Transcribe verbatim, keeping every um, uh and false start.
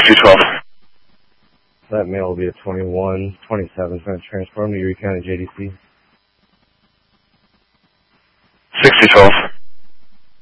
sixty twelve. That male will be a twenty-one twenty-seven. Trying to transform to Erie County J D C. sixty twelve.